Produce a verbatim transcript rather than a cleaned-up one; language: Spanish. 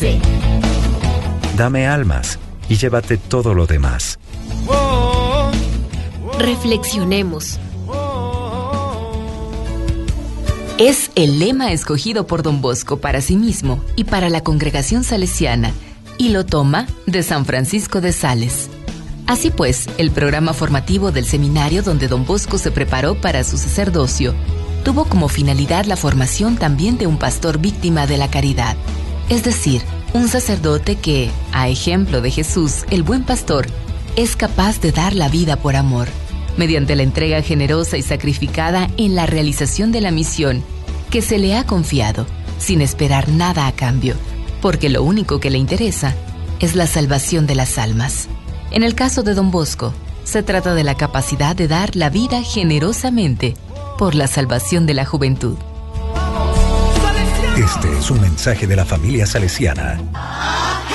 dice: dame almas y llévate todo lo demás. Reflexionemos. Es el lema escogido por Don Bosco para sí mismo y para la congregación salesiana, y lo toma de San Francisco de Sales. Así pues, el programa formativo del seminario donde Don Bosco se preparó para su sacerdocio tuvo como finalidad la formación también de un pastor víctima de la caridad, es decir, un sacerdote que, a ejemplo de Jesús, el buen pastor, es capaz de dar la vida por amor, mediante la entrega generosa y sacrificada en la realización de la misión que se le ha confiado, sin esperar nada a cambio, porque lo único que le interesa es la salvación de las almas. En el caso de Don Bosco, se trata de la capacidad de dar la vida generosamente por la salvación de la juventud. Este es un mensaje de la familia salesiana.